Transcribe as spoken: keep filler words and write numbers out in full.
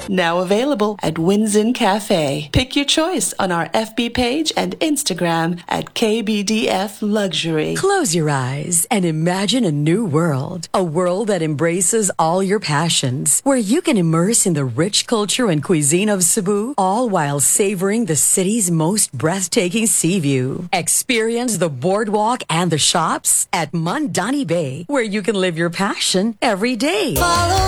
Now available at Winsin Cafe. Pick your choice on our F B page and Instagram at K B D F Luxury. Close your eyes and imagine a new world. A world that embraces all your passions, where you can immerse in the rich culture and cuisine of Cebu, all while savoring the city's most breathtaking sea view. Experience the boardwalk and the shops at Mandani Bay, where you can live your passion every day. Follow